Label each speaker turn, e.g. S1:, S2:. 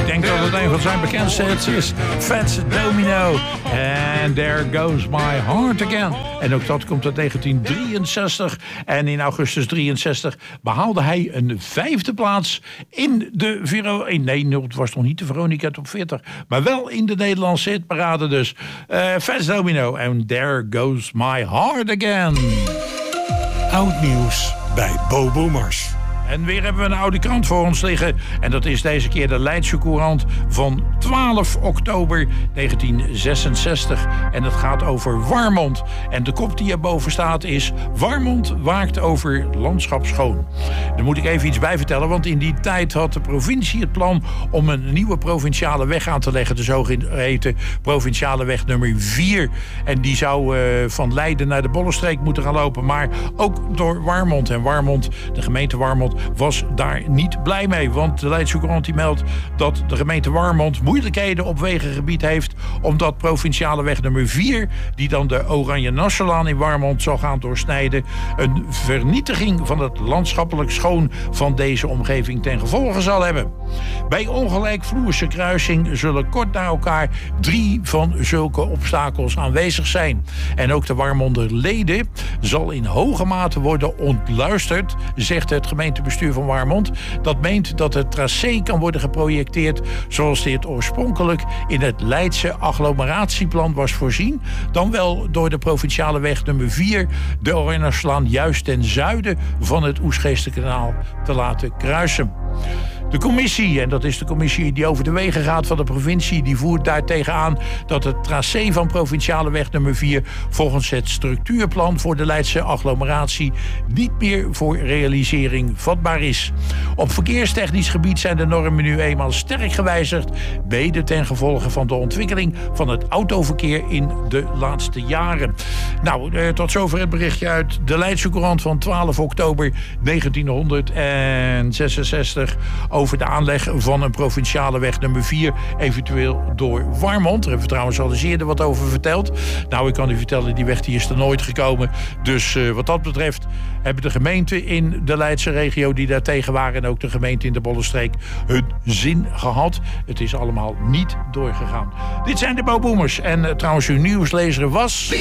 S1: denk dat het een van zijn bekendste hits is. Fats Domino. And There Goes My Heart Again. En ook dat komt uit 1963. En in augustus 63 behaalde hij een 5e plaats in de het was nog niet de Veronica Top 40, maar wel in de Nederlandse hitparade dus. Fats Domino. And There Goes My Heart Again.
S2: Oud nieuws bij Bo Boomers.
S1: En weer hebben we een oude krant voor ons liggen. En dat is deze keer de Leidse Courant van 12 oktober 1966. En het gaat over Warmond. En de kop die erboven staat is: Warmond waakt over landschap schoon. Daar moet ik even iets bij vertellen, want in die tijd had de provincie het plan om een nieuwe provinciale weg aan te leggen. De zogeheten provinciale weg nummer 4. En die zou van Leiden naar de Bollenstreek moeten gaan lopen. Maar ook door Warmond. En Warmond, de gemeente Warmond, was daar niet blij mee. Want de Leidse Courant die meldt dat de gemeente Warmond moeilijkheden op wegengebied heeft, omdat provinciale weg nummer 4, die dan de Oranje Nassalaan in Warmond zal gaan doorsnijden, een vernietiging van het landschappelijk schoon van deze omgeving ten gevolge zal hebben. Bij ongelijkvloerse kruising zullen kort na elkaar 3 van zulke obstakels aanwezig zijn. En ook de Warmonder leden zal in hoge mate worden ontluisterd, zegt het gemeentebestuur van Warmond. Dat meent dat het tracé kan worden geprojecteerd zoals dit oorspronkelijk in het Leidse agglomeratieplan was voorzien, dan wel door de provinciale weg nummer 4, de Oranjeslaan, juist ten zuiden van het Oegstgeesterkanaal te laten kruisen. De commissie, en dat is de commissie die over de wegen gaat van de provincie, die voert daartegen aan dat het tracé van provinciale weg nummer 4 volgens het structuurplan voor de Leidse agglomeratie niet meer voor realisering vatbaar is. Op verkeerstechnisch gebied zijn de normen nu eenmaal sterk gewijzigd, mede ten gevolge van de ontwikkeling van het autoverkeer in de laatste jaren. Nou, tot zover het berichtje uit de Leidse Courant van 12 oktober 1966... over de aanleg van een provinciale weg nummer 4, eventueel door Warmond. Daar hebben we trouwens al eens eerder wat over verteld. Nou, ik kan u vertellen, die weg die is er nooit gekomen. Dus wat dat betreft hebben de gemeenten in de Leidse regio die daar tegen waren, en ook de gemeente in de Bollenstreek, hun zin gehad. Het is allemaal niet doorgegaan. Dit zijn de Bo Boomers. En trouwens, uw nieuwslezer was